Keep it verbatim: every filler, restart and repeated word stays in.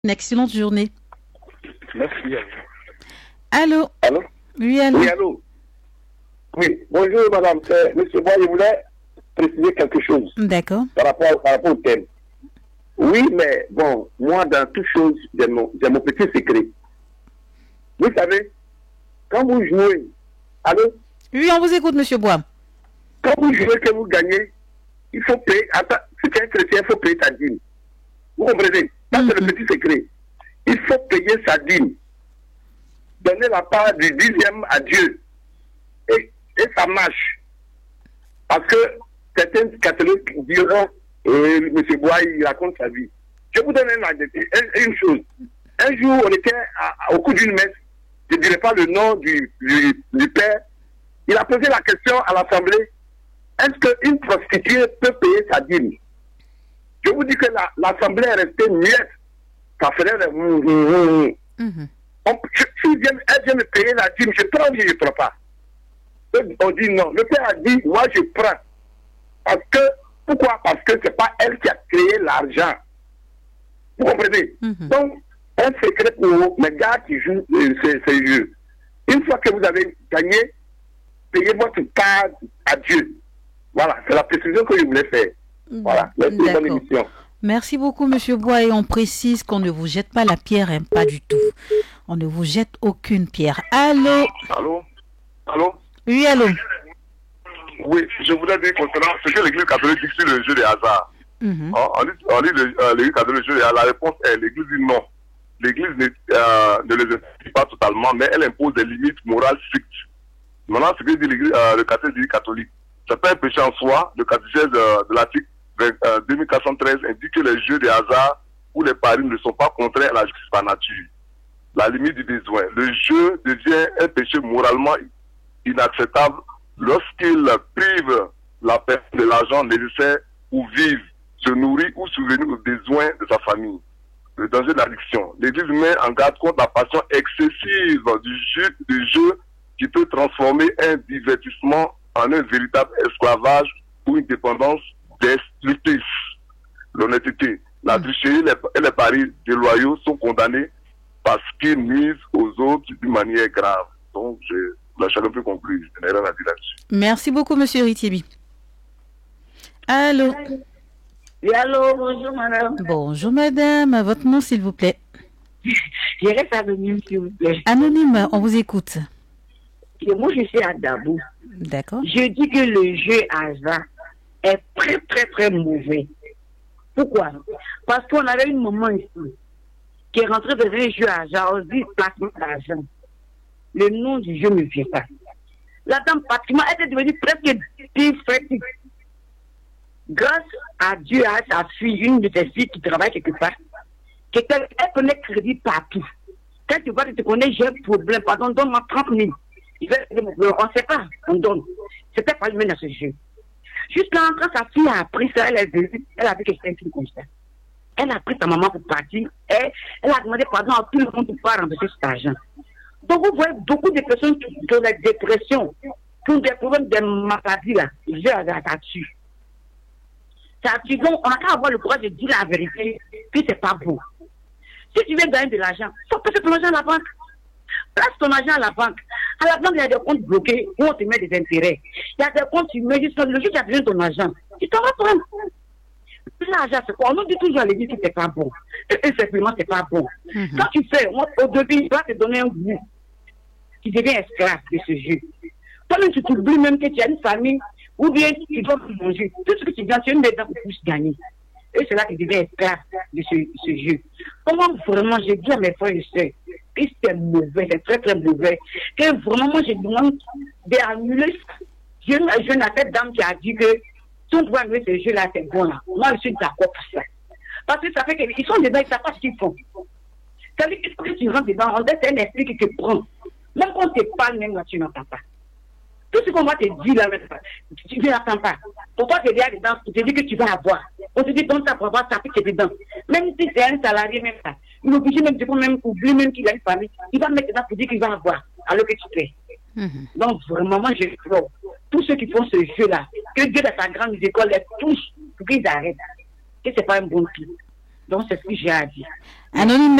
Une excellente journée. Merci. Allô? Allô? Oui, allô? Oui, allô? Oui, bonjour madame. C'est Monsieur Bois, je voulais préciser quelque chose D'accord. par rapport, par rapport au thème. Oui, mais bon, moi, dans toute chose, j'ai mon, j'ai mon petit secret. Vous savez, quand vous jouez, allô? Oui, on vous écoute, Monsieur Bois. Quand vous jouez, que vous gagnez, il faut payer. Attends, si tu es un chrétien, il faut payer ta dîme. Vous comprenez? Ça, c'est Mhm. le petit secret. Il faut payer sa dîme. Donner la part du dixième à Dieu. Et, et ça marche. Parce que certains catholiques diront, euh, M. Bois, il raconte sa vie. Je vous donne un anecdote, une, une chose. Un jour, on était à, à, au cours d'une messe, je ne dirai pas le nom du, du, du père. Il a posé la question à l'Assemblée, est-ce qu'une prostituée peut payer sa dîme? Je vous dis que la, l'Assemblée est restée muette. Ça ferait le... Mhm. On, je, si vient, elle vient me payer la dîme, je prends ou je ne prends pas. On dit non. Le père a dit, moi je prends. Parce que, pourquoi? Parce que ce n'est pas elle qui a créé l'argent. Vous comprenez? Mhm. Donc, un secret pour les gars qui jouent euh, ces, ces jeux. Une fois que vous avez gagné, payez votre part à Dieu. Voilà, c'est la précision que je voulais faire. Voilà, merci, bonne D'accord. émission. Merci beaucoup, Monsieur Bois, et on précise qu'on ne vous jette pas la pierre, hein, pas du tout. On ne vous jette aucune pierre. Allô? Allô? Allô? Oui, allô? Oui, je voudrais dire concernant ce que l'Église catholique dit sur le jeu des hasards. Mhm. On, on lit, on lit le- euh, l'Église catholique, le jeu des hasards. La réponse est l'Église dit non. L'Église ne, euh, ne les interdit pas totalement, mais elle impose des limites morales strictes. Maintenant, ce que dit l'Église, euh, le catéchisme catholique, c'est pas un péché en soi. Le catéchisme de, de l'article vingt, euh, deux mille quatre cent treize indique que les jeux des hasards ou les paris ne sont pas contraires à la justice par nature. La limite du besoin. Le jeu devient un péché moralement inacceptable lorsqu'il prive la personne de l'argent nécessaire pour vivre, se nourrir ou subvenir aux besoins de sa famille. Le danger de l'addiction. L'Église met en garde contre la passion excessive du jeu, du jeu qui peut transformer un divertissement en un véritable esclavage ou une dépendance destructrice. L'honnêteté, la tricherie et les paris déloyaux sont condamnés parce qu'ils nuisent aux autres d'une manière grave. Donc, je, la chacun peut conclure. Je n'ai rien à dire là-dessus. Merci beaucoup, Monsieur Ritiebi. Allô? Oui, allô, bonjour madame. Bonjour, madame. Votre nom, s'il vous plaît. Je reste anonyme, s'il vous plaît. Anonyme, on vous écoute. Et moi, je suis à Dabou. D'accord. Je dis que le jeu hasard est très, très, très mauvais. Pourquoi? Parce qu'on avait une maman ici qui est rentrée dans un jeu hasard, on dit placement d'argent. Le nom du jeu ne me vient pas. La dame, pratiquement, elle est devenue presque dyslexique. Grâce à Dieu, à sa fille, une de ses filles qui travaille quelque part, elle, elle prenait crédit partout. Quand tu vois que tu connais, j'ai un problème, pardon, donne-moi trente mille. Il va, on ne sait pas, on donne. C'était pas humain dans ce jeu. Juste là, quand sa fille a appris ça, elle est venue, elle a vu que c'était un film comme ça. Elle a pris sa maman pour partir, et elle a demandé pardon à tout le monde pour ne pas rembourser cet argent. Donc vous voyez beaucoup de personnes qui ont des dépressions, qui ont des problèmes de maladie là, le jeu ça tue. Ça tue, donc on n'a qu'à avoir le courage de dire la vérité, puis c'est pas beau. Si tu veux gagner de l'argent, il faut passer ton argent à la banque. Place ton argent à la banque. À la banque, il y a des comptes bloqués où on te met des intérêts. Il y a des comptes, tu mets juste le jour où tu as besoin de ton argent. Tu t'en vas prendre. L'argent, c'est quoi? On nous dit toujours à l'église que c'est pas bon. Et simplement, c'est pas bon. Mm-hmm. Quand tu fais, on, au début, il va te donner un goût qui devient esclave de ce jeu. Toi-même, tu t'oublies même que tu as une famille ou bien tu dois manger. Tout ce que tu gagnes, tu as une dedans pour plus gagner. Et c'est là que tu deviens esclave de ce, ce jeu. Comment vraiment, j'ai dit à mes frères et sœurs, que c'est mauvais, c'est très très mauvais. Que vraiment, moi, je demande d'annuler ça. J'ai une jeune à cette dame qui a dit que si on pouvait annuler ce jeu-là, c'est bon là. Moi, je suis d'accord pour ça. Parce que ça fait qu'ils sont dedans, ils ne savent pas ce qu'ils font. C'est-à-dire que quand tu rentres dedans, on c'est un esprit qui te prend. Même quand on te parle, même là, tu n'entends pas. Tout ce qu'on va te dire là, tu ne l'entends pas. Pourquoi tu es là dedans, on te dit que tu vas avoir. On te dit donne ça pour avoir ça, puis tu es dedans. Même si c'est un salarié, même ça. Il est obligé même de même oublier même qu'il a une famille. Il va mettre dedans pour dire qu'il va avoir, alors que tu fais. Mm-hmm. Donc vraiment, moi je crois. Tous ceux qui font ce jeu-là, que Dieu dans sa grande miséricorde les touche pour qu'ils arrêtent. Que ce n'est pas un bon truc. Donc, c'est ce que j'ai à dire. Anonyme.